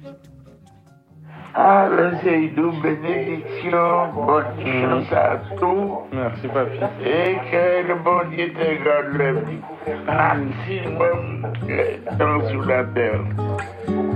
Ah, c'est une bénédiction, bonne chance à tous. Merci, papy. Et que le bon Dieu te garde le maximum de temps sur la terre.